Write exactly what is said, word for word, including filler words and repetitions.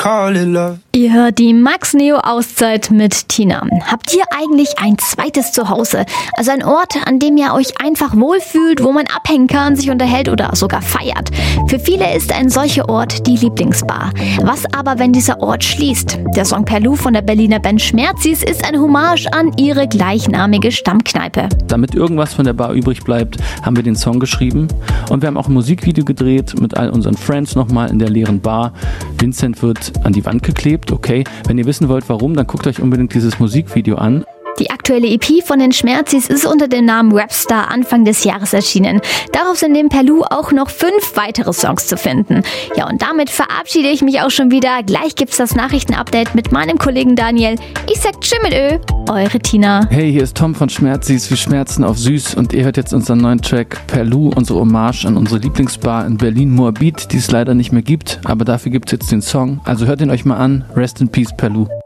call it love. Ihr hört die Max Neo Auszeit mit Tina. Habt ihr eigentlich ein zweites Zuhause? Also ein Ort, an dem ihr euch einfach wohlfühlt, wo man abhängen kann, sich unterhält oder sogar feiert. Für viele ist ein solcher Ort die Lieblingsbar. Was aber, wenn dieser Ort schließt? Der Song Perlu von der Berliner Band Schmerzis ist ein Hommage an ihre gleichnamige Stammkneipe. Damit irgendwas von der Bar übrig bleibt, haben wir den Song geschrieben und wir haben auch ein Musikvideo gedreht mit all unseren Friends nochmal in der leeren Bar. Vincent wird an die Wand geklebt, okay. Wenn ihr wissen wollt, warum, dann guckt euch unbedingt dieses Musikvideo an. Die aktuelle E P von den Schmerzis ist unter dem Namen Rapstar Anfang des Jahres erschienen. Darauf sind neben Perlu auch noch fünf weitere Songs zu finden. Ja, und damit verabschiede ich mich auch schon wieder. Gleich gibt's das Nachrichtenupdate mit meinem Kollegen Daniel. Ich sag Tschüss mit Ö, eure Tina. Hey, hier ist Tom von Schmerzis, wir schmerzen auf süß und ihr hört jetzt unseren neuen Track Perlu, unsere Hommage an unsere Lieblingsbar in Berlin-Moabit, die es leider nicht mehr gibt, aber dafür gibt's jetzt den Song. Also hört ihn euch mal an. Rest in Peace, Perlu.